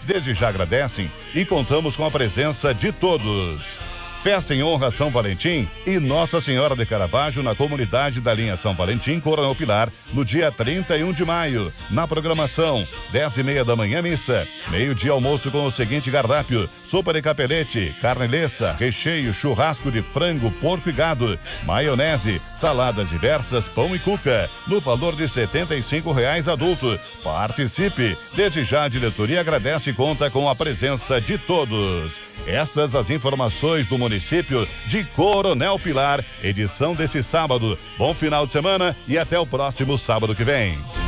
desde já agradecem e contamos com a presença de todos. Festa em honra a São Valentim e Nossa Senhora de Caravaggio na comunidade da linha São Valentim, Coronel Pilar, no dia 31 de maio. Na programação, 10h30 da manhã, missa. Meio-dia, almoço com o seguinte cardápio: sopa de capelete, carne leça, recheio, churrasco de frango, porco e gado, maionese, saladas diversas, pão e cuca, no valor de R$ 75 adulto. Participe! Desde já a diretoria agradece e conta com a presença de todos. Estas as informações do município de Coronel Pilar, edição desse sábado. Bom final de semana e até o próximo sábado que vem.